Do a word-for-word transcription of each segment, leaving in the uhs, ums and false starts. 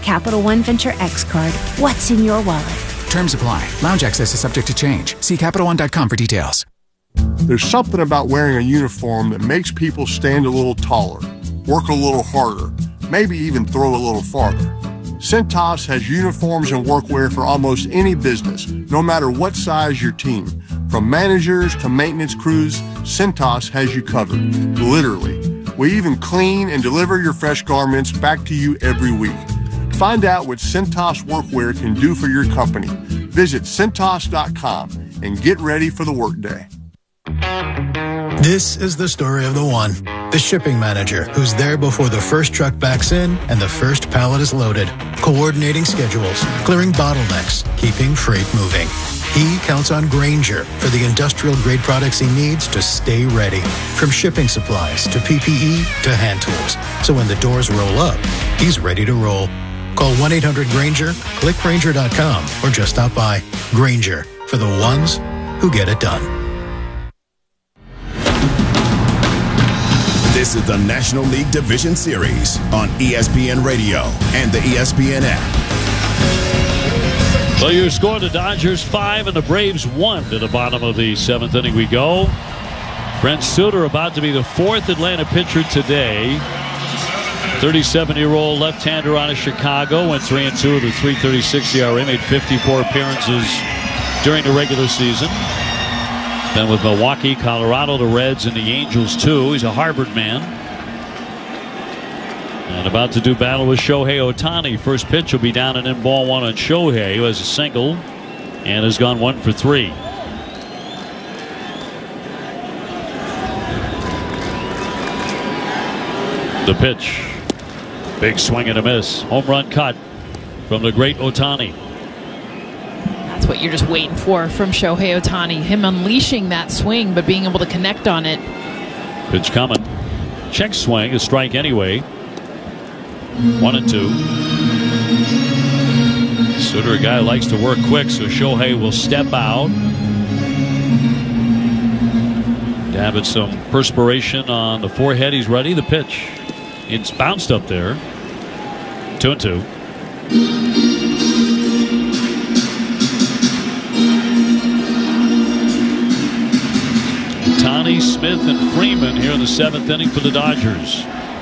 Capital One Venture X card, what's in your wallet? Terms apply. Lounge access is subject to change. See Capital One dot com for details. There's something about wearing a uniform that makes people stand a little taller, work a little harder, maybe even throw a little farther. Cintas has uniforms and workwear for almost any business, no matter what size your team. From managers to maintenance crews, Cintas has you covered, literally. We even clean and deliver your fresh garments back to you every week. Find out what Cintas workwear can do for your company. Visit Cintas dot com and get ready for the workday. This is the story of the one, the shipping manager, who's there before the first truck backs in and the first pallet is loaded, coordinating schedules, clearing bottlenecks, keeping freight moving. He counts on Grainger for the industrial-grade products he needs to stay ready, from shipping supplies to P P E to hand tools. So when the doors roll up, he's ready to roll. Call one eight hundred Grainger, click Grainger dot com, or just stop by. Grainger, for the ones who get it done. This is the National League Division Series on E S P N Radio and the E S P N app. So your score, the Dodgers five and the Braves one to the bottom of the seventh inning we go. Brent Suter about to be the fourth Atlanta pitcher today. thirty-seven-year-old left-hander out of Chicago, went three and two with a three thirty-six E R A, made fifty-four appearances during the regular season. Then with Milwaukee, Colorado, the Reds, and the Angels, too. He's a Harvard man. And about to do battle with Shohei Ohtani. First pitch will be down and in ball one on Shohei, who has a single and has gone one for three. The pitch. Big swing and a miss. Home run cut from the great Ohtani. That's what you're just waiting for from Shohei Ohtani. Him unleashing that swing, but being able to connect on it. Pitch coming. Check swing, a strike anyway. One and two. Suter, a guy who likes to work quick, so Shohei will step out. Dabbing some perspiration on the forehead. He's ready. The pitch. It's bounced up there. Two and two. Ohtani, Smith, and Freeman here in the seventh inning for the Dodgers.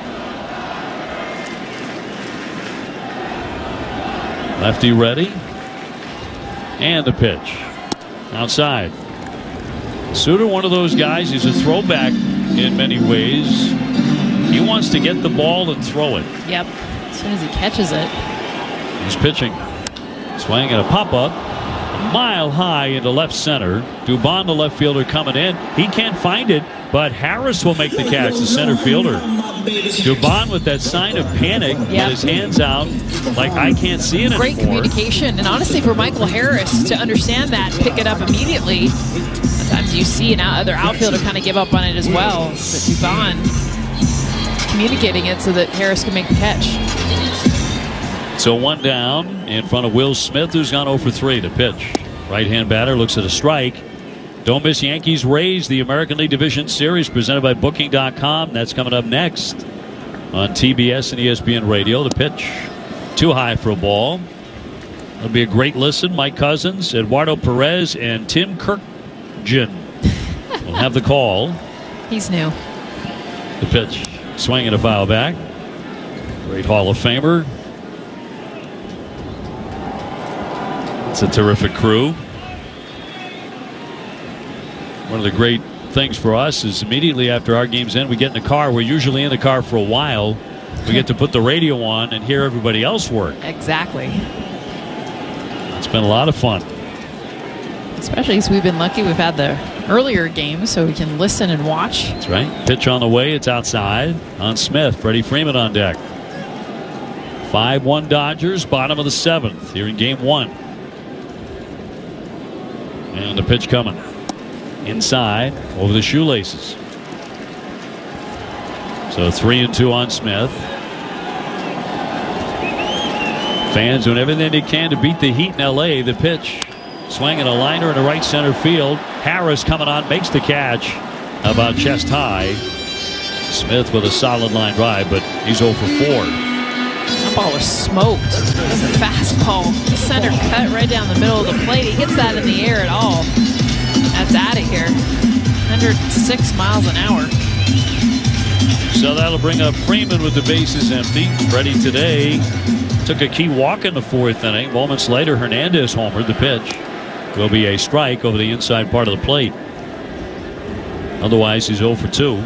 Lefty ready. And the pitch. Outside. Suter, one of those guys, he's a throwback in many ways. He wants to get the ball and throw it. Yep. As soon as he catches it. He's pitching. Swing and a pop-up. A mile high into left center. Dubon, the left fielder, coming in. He can't find it, but Harris will make the catch, the center fielder. Dubon with that sign of panic, yep. With his hands out like I can't see it Great anymore. Great communication. And honestly, for Michael Harris to understand that, pick it up immediately. Sometimes you see an other outfielder kind of give up on it as well. But Dubon communicating it so that Harris can make the catch. So one down in front of Will Smith, who's gone oh for three. The pitch. Right-hand batter looks at a strike. Don't miss Yankees Rays, the American League Division Series presented by Booking dot com. That's coming up next on T B S and E S P N Radio. The pitch. Too high for a ball. It'll be a great listen. Mike Cousins, Eduardo Perez, and Tim Kirkjian will have the call. He's new. The pitch. Swing and a foul back. Great Hall of Famer. It's a terrific crew. One of the great things for us is immediately after our games end, we get in the car. We're usually in the car for a while. We get to put the radio on and hear everybody else work. Exactly. It's been a lot of fun. Especially as we've been lucky we've had the earlier games so we can listen and watch. That's right. Pitch on the way. It's outside on Smith. Freddie Freeman on deck. five one Dodgers, bottom of the seventh here in game one. And the pitch coming. Inside over the shoelaces. So three and two on Smith. Fans doing everything they can to beat the Heat in L A. The pitch. Swinging a liner in the right center field. Harris coming on, makes the catch about chest high. Smith with a solid line drive, but he's oh for four. How That ball was smoked. It was a fastball. Center cut right down the middle of the plate. He gets that in the air at all. That's out of here. one hundred six miles an hour. So that'll bring up Freeman with the bases empty. Freddie today took a key walk in the fourth inning. Moments later, Hernandez homered. The pitch will be a strike over the inside part of the plate. Otherwise, he's oh for two.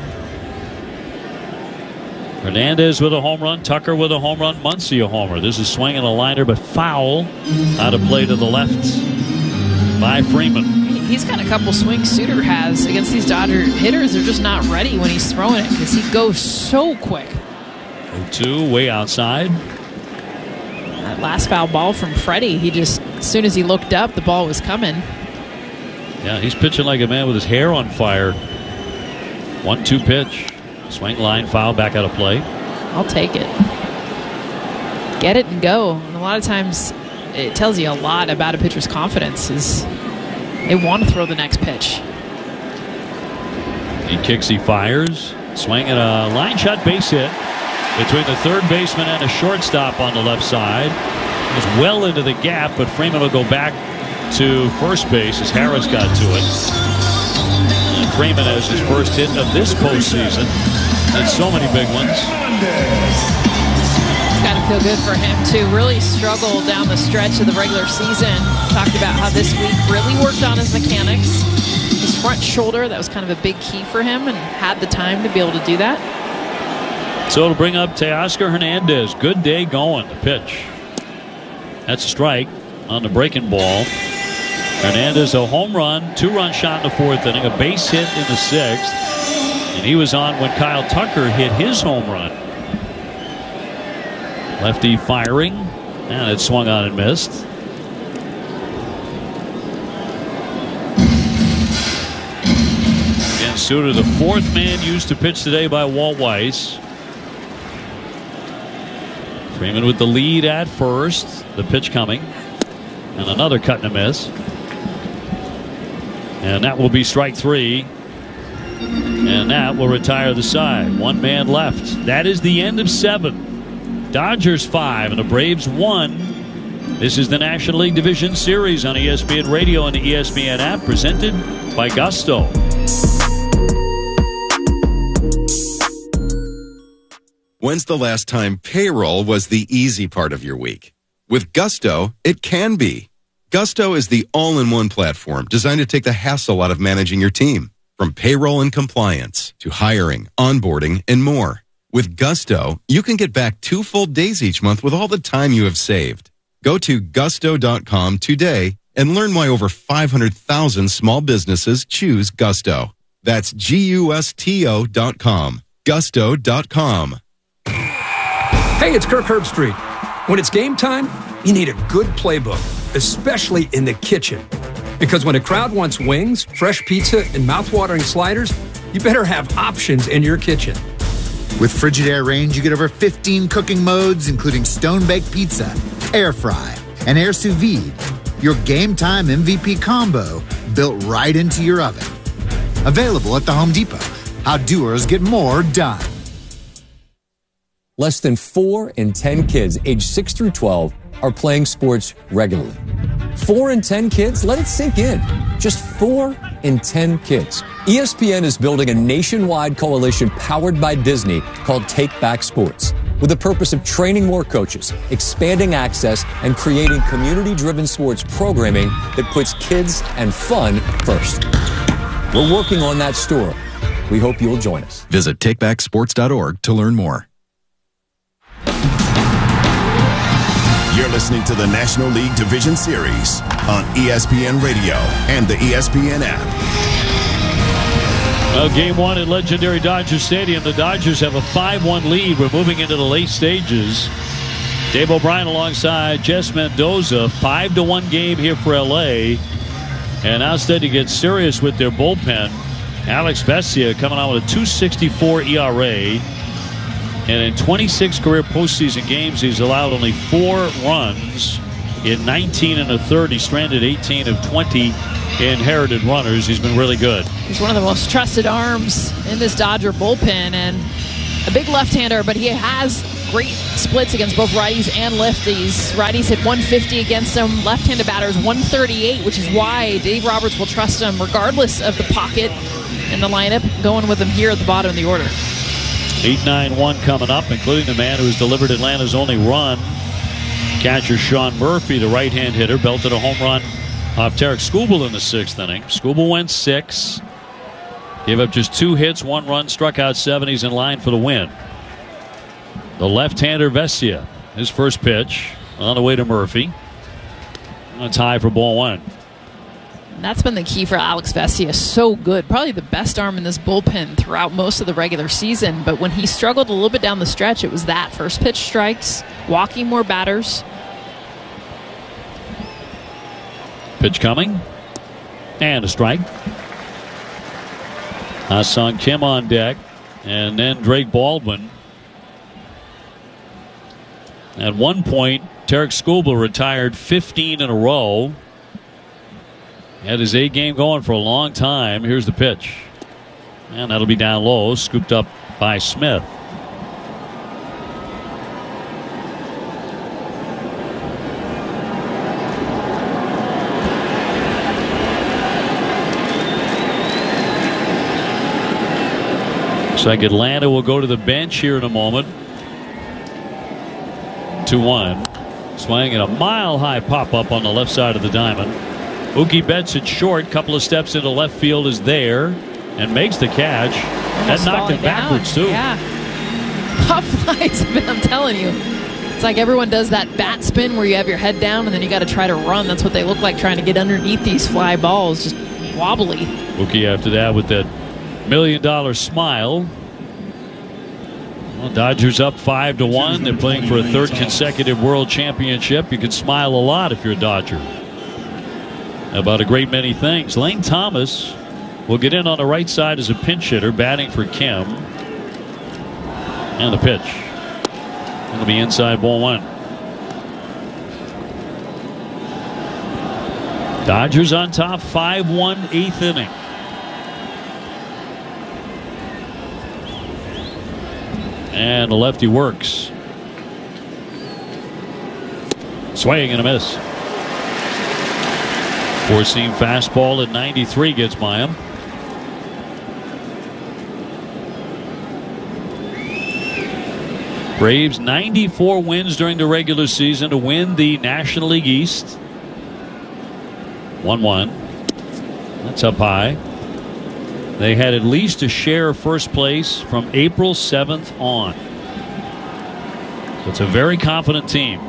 Hernandez with a home run. Tucker with a home run. Muncy a homer. This is swinging a liner, but foul out of play to the left by Freeman. He's got a couple swings Suter has against these Dodger hitters. They're just not ready when he's throwing it because he goes so quick. oh two, way outside. That last foul ball from Freddie, he just, as soon as he looked up, the ball was coming. Yeah, he's pitching like a man with his hair on fire. one two pitch. Swing, line, foul, back out of play. I'll take it. Get it and go. And a lot of times it tells you a lot about a pitcher's confidence is they want to throw the next pitch. He kicks, he fires. Swing and a line shot base hit between the third baseman and a shortstop on the left side. It's well into the gap, but Freeman will go back to first base as Harris got to it. And Freeman has his first hit of this postseason. And so many big ones. It's got to feel good for him, too. Really struggled down the stretch of the regular season. Talked about how this week really worked on his mechanics. His front shoulder, that was kind of a big key for him, and had the time to be able to do that. So it'll bring up Teoscar Hernandez. Good day going. The pitch. That's a strike on the breaking ball. Hernandez, a home run, two-run shot in the fourth inning, a base hit in the sixth. And he was on when Kyle Tucker hit his home run. Lefty firing, and it swung on and missed. Again, Suter, the fourth man used to pitch today by Walt Weiss. Freeman with the lead at first. The pitch coming. And another cut and a miss. And that will be strike three. And that will retire the side. One man left. That is the end of seven. Dodgers five and the Braves one. This is the National League Division Series on E S P N Radio and the E S P N app, presented by Gusto. When's the last time payroll was the easy part of your week? With Gusto, it can be. Gusto is the all-in-one platform designed to take the hassle out of managing your team. From payroll and compliance to hiring, onboarding, and more. With Gusto, you can get back two full days each month with all the time you have saved. Go to gusto dot com today and learn why over five hundred thousand small businesses choose Gusto. That's G U S T O dot com. gusto dot com. Hey, it's Kirk Herbstreit. When it's game time, you need a good playbook, especially in the kitchen. Because when a crowd wants wings, fresh pizza, and mouth-watering sliders, you better have options in your kitchen. With Frigidaire Range, you get over fifteen cooking modes, including stone-baked pizza, air fry, and air sous vide. Your game-time M V P combo built right into your oven. Available at the Home Depot. How doers get more done. Less than four in ten kids aged six through twelve are playing sports regularly. Four in ten kids? Let it sink in. Just four in ten kids. E S P N is building a nationwide coalition powered by Disney called Take Back Sports, with the purpose of training more coaches, expanding access, and creating community-driven sports programming that puts kids and fun first. We're working on that story. We hope you'll join us. Visit take back sports dot org to learn more. You're listening to the National League Division Series on E S P N Radio and the E S P N app. Well, game one at legendary Dodger Stadium. The Dodgers have a five one lead. We're moving into the late stages. Dave O'Brien alongside Jess Mendoza. five to one game here for L A. And now instead to get serious with their bullpen, Alex Vesia coming out with a two sixty-four E R A. And in twenty-six career postseason games, he's allowed only four runs in nineteen and a third. He stranded eighteen of twenty inherited runners. He's been really good. He's one of the most trusted arms in this Dodger bullpen, and a big left-hander, but he has great splits against both righties and lefties. Righties hit one fifty against him. Left-handed batters one thirty-eight, which is why Dave Roberts will trust him regardless of the pocket in the lineup, going with him here at the bottom of the order. eight nine one coming up, including the man who has delivered Atlanta's only run. Catcher Sean Murphy, the right-hand hitter, belted a home run off Tarek Skubal in the sixth inning. Skubal went six. Gave up just two hits, one run, struck out seven. He's in line for the win. The left-hander Vesia, his first pitch on the way to Murphy. A tie for ball one. That's been the key for Alex Vesia. So good. Probably the best arm in this bullpen throughout most of the regular season. But when he struggled a little bit down the stretch, it was that. First pitch strikes, walking more batters. Pitch coming. And a strike. Ha-Seong Kim on deck. And then Drake Baldwin. At one point, Tarek Skubal retired fifteen in a row. Had his A game going for a long time. Here's the pitch. And that'll be down low, scooped up by Smith. Looks like Atlanta will go to the bench here in a moment. two one. Swinging at a mile-high pop-up on the left side of the diamond. Mookie Betts at short, couple of steps into left field, is there and makes the catch. Almost that knocked him backwards too. Yeah. Pop flies, I'm telling you. It's like everyone does that bat spin where you have your head down and then you got to try to run. That's what they look like, trying to get underneath these fly balls, just wobbly. Mookie after that with that million dollar smile. Well, Dodgers up five to one. They're playing for a third consecutive world championship. You can smile a lot if you're a Dodger about a great many things. Lane Thomas will get in on the right side as a pinch hitter, batting for Kim. And the pitch. It'll be inside ball one. Dodgers on top, five one, eighth inning. And the lefty works. Swing and a miss. Four-seam fastball at ninety-three gets by him. Braves ninety-four wins during the regular season to win the National League East. one one. That's up high. They had at least a share of first place from April seventh on. So it's a very confident team.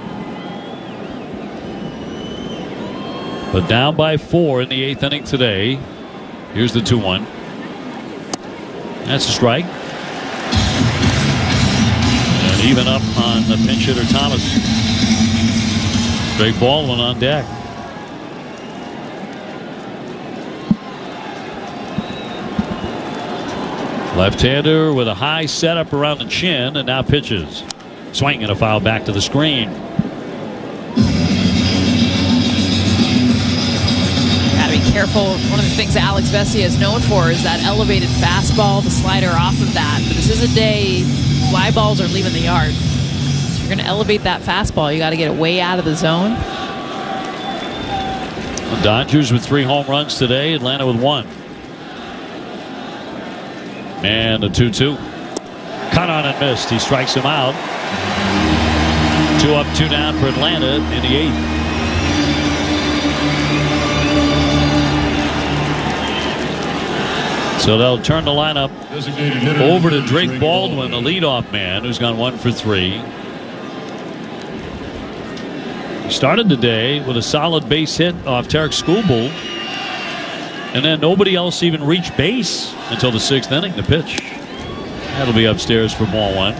But down by four in the eighth inning today. Here's the two one. That's a strike. And even up on the pinch hitter Thomas. Drake Baldwin on deck. Left-hander with a high setup around the chin and now pitches. Swing and a foul back to the screen. Careful. One of the things Alex Vesia is known for is that elevated fastball, the slider off of that. But this is a day fly balls are leaving the yard. So you're going to elevate that fastball. You got to get it way out of the zone. The Dodgers with three home runs today. Atlanta with one. And the two two. Cut on and missed. He strikes him out. Two up, two down for Atlanta in the eighth. So they'll turn the lineup over to Drake Baldwin, the leadoff man, who's gone one for three. He started the day with a solid base hit off Tarek Skubal, and then nobody else even reached base until the sixth inning. The pitch. That'll be upstairs for ball one.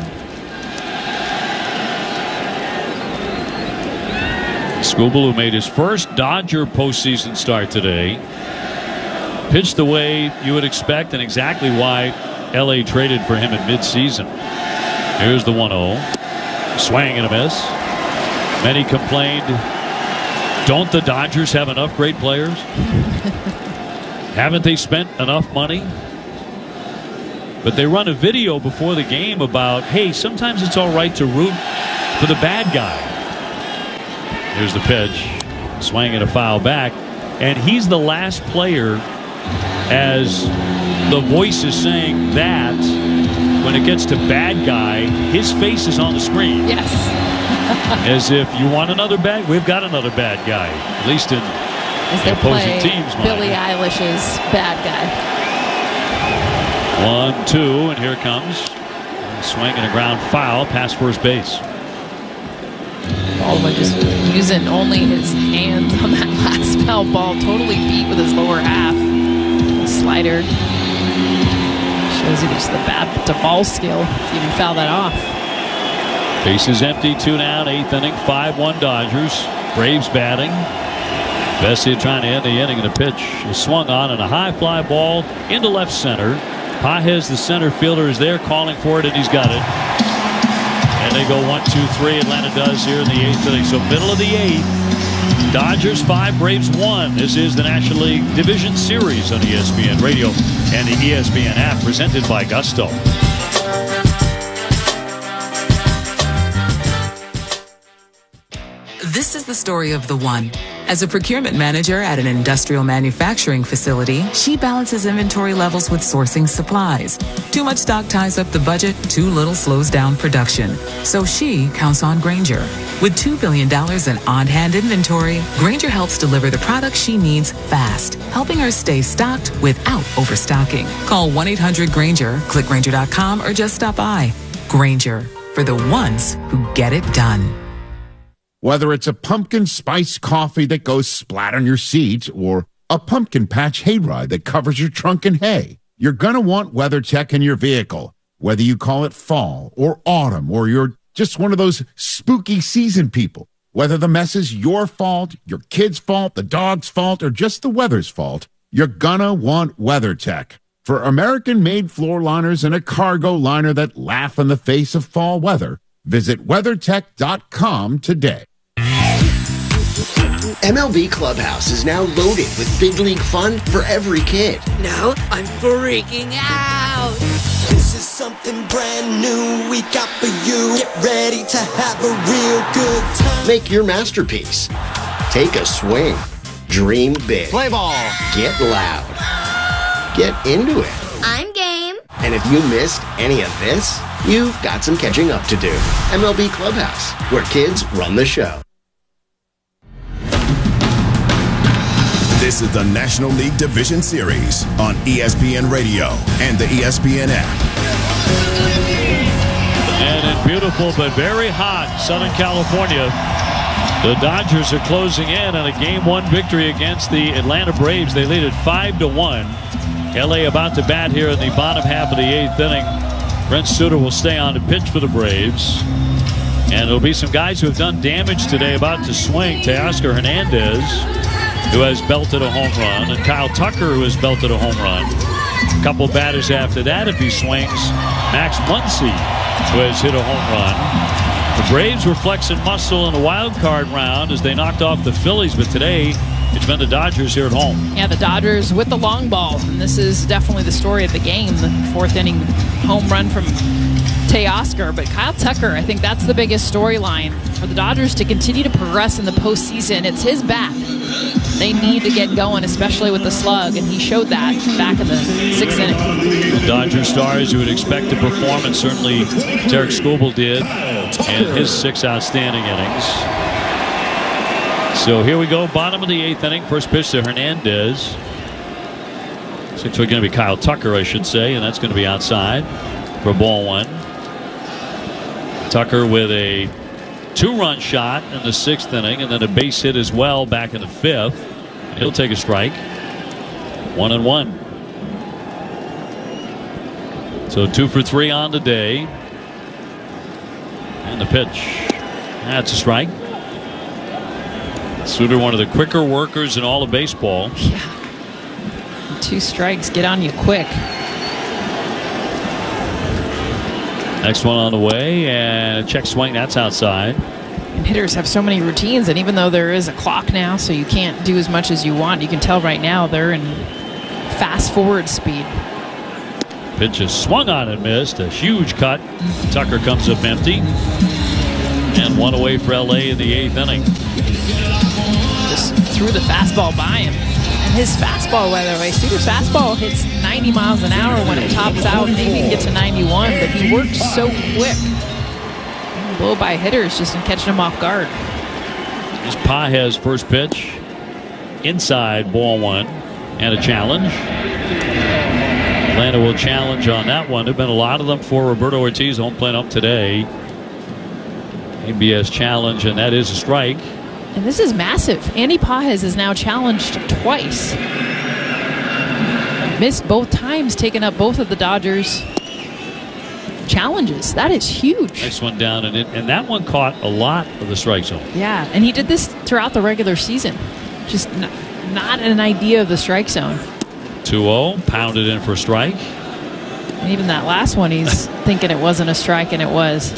Skubal, who made his first Dodger postseason start today, pitched the way you would expect and exactly why L A traded for him in midseason. Here's the one oh. Swing and a miss. Many complained, don't the Dodgers have enough great players? Haven't they spent enough money? But they run a video before the game about, hey, sometimes it's all right to root for the bad guy. Here's the pitch. Swinging a foul back. And he's the last player, as the voice is saying that, when it gets to bad guy, his face is on the screen. Yes. As if you want another bad, we've got another bad guy, at least in As they opposing play teams. Billie Eilish's bad guy. One, two, and here it comes. Swing and a ground foul past first base. Baldwin just using only his hands on that last foul ball. Totally beat with his lower half. Slider. Shows you just the bat to ball skill if you can foul that off. Base is empty, two down, eighth inning, five one Dodgers. Braves batting. Vesia trying to end the inning, and a pitch is swung on, and a high fly ball into left center. Pages, the center fielder, is there calling for it, and he's got it. And they go one, two, three. Atlanta does here in the eighth inning. So middle of the eighth. Dodgers five, Braves one. This is the National League Division Series on E S P N Radio and the E S P N app, presented by Gusto. This is the story of the one. As a procurement manager at an industrial manufacturing facility, she balances inventory levels with sourcing supplies. Too much stock ties up the budget, too little slows down production. So she counts on Grainger. With two billion dollars in on-hand inventory, Grainger helps deliver the products she needs fast, helping her stay stocked without overstocking. Call one eight hundred Grainger, click Grainger dot com, or just stop by. Grainger, for the ones who get it done. Whether it's a pumpkin spice coffee that goes splat on your seat or a pumpkin patch hayride that covers your trunk in hay, you're going to want WeatherTech in your vehicle. Whether you call it fall or autumn, or you're just one of those spooky season people, whether the mess is your fault, your kid's fault, the dog's fault, or just the weather's fault, you're going to want WeatherTech. For American-made floor liners and a cargo liner that laugh in the face of fall weather, visit WeatherTech dot com today. M L B Clubhouse is now loaded with big league fun for every kid. Now I'm freaking out. This is something brand new we got for you. Get ready to have a real good time. Make your masterpiece. Take a swing. Dream big. Play ball. Get loud. Get into it. I'm game. And if you missed any of this, you've got some catching up to do. M L B Clubhouse, where kids run the show. This is the National League Division Series on E S P N Radio and the E S P N app. And in beautiful but very hot Southern California, the Dodgers are closing in on a game one victory against the Atlanta Braves. They lead it five to one. L A about to bat here in the bottom half of the eighth inning. Brent Suter will stay on to pitch for the Braves. And there'll be some guys who have done damage today about to swing. Teoscar Hernandez, who has belted a home run, and Kyle Tucker, who has belted a home run. A couple batters after that, if he swings, Max Muncy, who has hit a home run. The Braves were flexing muscle in the wild card round as they knocked off the Phillies, but today it's been the Dodgers here at home. Yeah, the Dodgers with the long ball, and this is definitely the story of the game. The fourth inning home run from Teoscar, but Kyle Tucker, I think that's the biggest storyline for the Dodgers to continue to progress in the postseason. It's his bat. They need to get going, especially with the slug, and he showed that back in the sixth inning. The Dodger stars you would expect to perform, and certainly Derek Skubal did in his six outstanding innings. So here we go, bottom of the eighth inning. First pitch to Hernandez. It's actually going to be Kyle Tucker, I should say, and that's going to be outside for ball one. Tucker with a two-run shot in the sixth inning, and then a base hit as well back in the fifth. He'll take a strike. One and one. So two for three on the day. And the pitch. That's a strike. Suter, one of the quicker workers in all of baseball. Yeah. Two strikes, get on you quick. Next one on the way, and a check swing. That's outside. And hitters have so many routines, and even though there is a clock now, so you can't do as much as you want, you can tell right now they're in fast forward speed. Pitch is swung on and missed. A huge cut. Tucker comes up empty. And one away for L A in the eighth inning. Just threw the fastball by him. And his fastball, by the way, Suter's fastball hits ninety miles an hour when it tops out. Maybe he can get to ninety-one, but he works so quick. Blow by hitters just in catching him off guard. Here's Pages first pitch. Inside, ball one. And a challenge. Atlanta will challenge on that one. There have been a lot of them for Roberto Ortiz. Home plate up today. A B S challenge, and that is a strike. And this is massive. Andy Pages is now challenged twice. Missed both times, taking up both of the Dodgers' challenges. That is huge. Nice one down, and, it, and that one caught a lot of the strike zone. Yeah, and he did this throughout the regular season. Just not, not an idea of the strike zone. two oh, pounded in for a strike. And even that last one, he's thinking it wasn't a strike, and it was.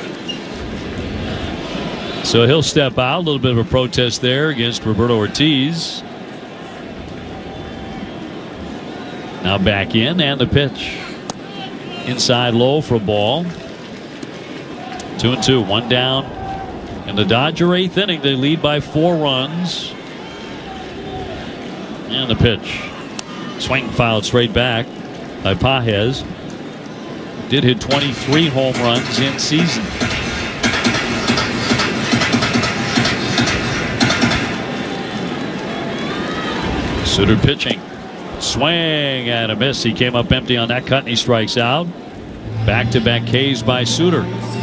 So he'll step out. A little bit of a protest there against Roberto Ortiz. Now back in, and the pitch. Inside low for a ball. Two and two, one down. In the Dodger eighth inning, they lead by four runs. And the pitch. Swing fouled straight back by Pages. Did hit twenty-three home runs in season. Suter pitching. Swing and a miss. He came up empty on that cut and he strikes out. Back-to-back Ks by Suter.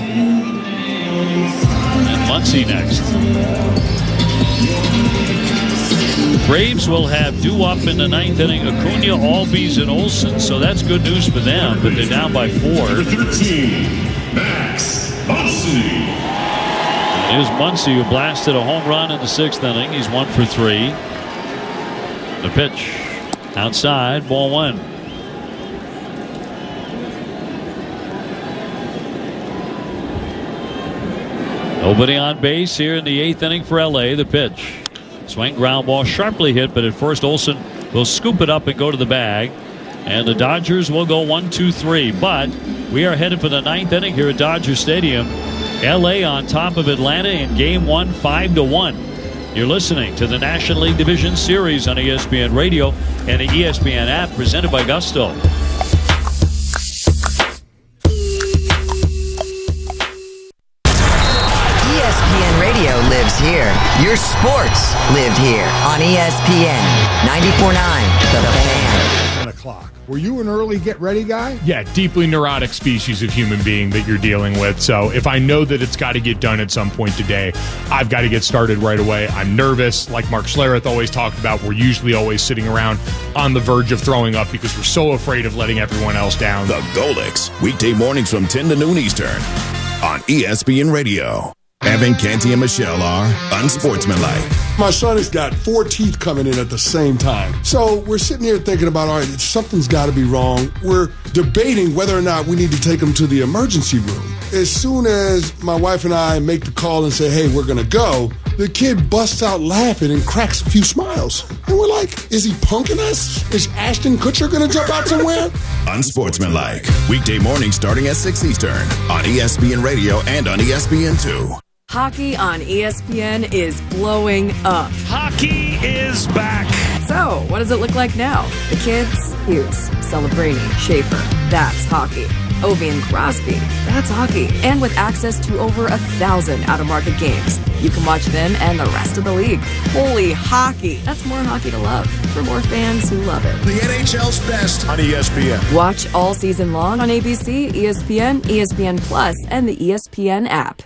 And Muncy next. Braves will have due up in the ninth inning. Acuna, Albies, and Olsen. So that's good news for them, but they're down by four. thirteen, Max Muncy. Here's Muncy, who blasted a home run in the sixth inning. He's one for three. The pitch outside, ball one. Nobody on base here in the eighth inning for L A. The pitch. Swing, ground ball, sharply hit, but at first Olsen will scoop it up and go to the bag. And the Dodgers will go one, two, three. But we are headed for the ninth inning here at Dodger Stadium. L A on top of Atlanta in game one, five to one. You're listening to the National League Division Series on E S P N Radio and the E S P N app, presented by Gusto. E S P N Radio lives here. Your sports live here on E S P N ninety-four point nine The Fan. ten o'clock. Were you an early get-ready guy? Yeah, deeply neurotic species of human being that you're dealing with. So if I know that it's got to get done at some point today, I've got to get started right away. I'm nervous. Like Mark Schlereth always talked about, we're usually always sitting around on the verge of throwing up because we're so afraid of letting everyone else down. The Golix, weekday mornings from ten to noon Eastern on E S P N Radio. Evan, Canty, and Michelle are unsportsmanlike. My son has got four teeth coming in at the same time. So we're sitting here thinking about, all right, something's got to be wrong. We're debating whether or not we need to take him to the emergency room. As soon as my wife and I make the call and say, hey, we're going to go, the kid busts out laughing and cracks a few smiles. And we're like, is he punking us? Is Ashton Kutcher going to jump out somewhere? Unsportsmanlike. Weekday mornings starting at six Eastern on E S P N Radio and on E S P N two. Hockey on E S P N is blowing up. Hockey is back. So, what does it look like now? The kids? Hughes, Celebrini, Schaefer. That's hockey. Ovi and Crosby. That's hockey. And with access to over a thousand out-of-market games, you can watch them and the rest of the league. Holy hockey. That's more hockey to love for more fans who love it. The N H L's best on E S P N. Watch all season long on A B C, E S P N, E S P N Plus, and the E S P N app.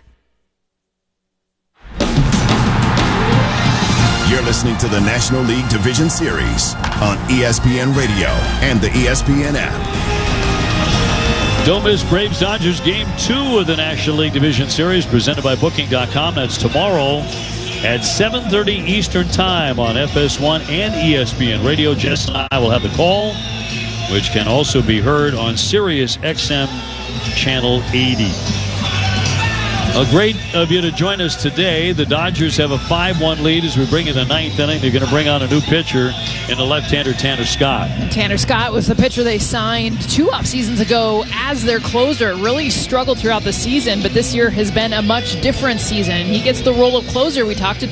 You're listening to the National League Division Series on E S P N Radio and the E S P N app. Don't miss Braves Dodgers game two of the National League Division Series, presented by Booking dot com. That's tomorrow at seven thirty Eastern Time on F S one and E S P N Radio. Jess and I will have the call, which can also be heard on Sirius X M Channel eighty. Well, great of you to join us today. The Dodgers have a five one lead as we bring in the ninth inning. They're going to bring on a new pitcher in the left-hander Tanner Scott. And Tanner Scott was the pitcher they signed two off seasons ago as their closer. Really struggled throughout the season, but this year has been a much different season. He gets the role of closer. We talked to